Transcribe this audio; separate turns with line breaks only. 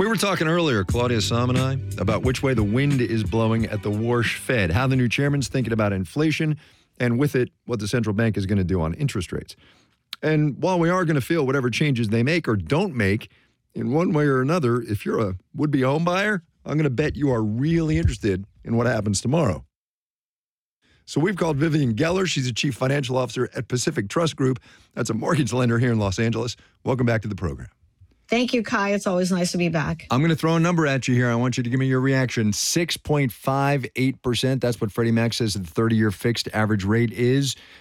We were talking earlier, Claudia Sam and I, about which way the wind is blowing at the Warsh Fed, how the new chairman's thinking about inflation, and with it, what the central bank is going to do on interest rates. And while we are going to feel whatever changes they make or don't make, in one way or another, if you're a would-be home buyer, I'm going to bet you are really interested in what happens tomorrow. So we've called Vivian Geller. She's the chief financial officer at Pacific Trust Group. That's a mortgage lender here in Los Angeles. Welcome back to the program.
Thank you, Kai. It's always nice to be back.
I'm going to throw a number at you here. I want you to give me your reaction. 6.58%. That's what Freddie Mac says the 30-year fixed average rate is.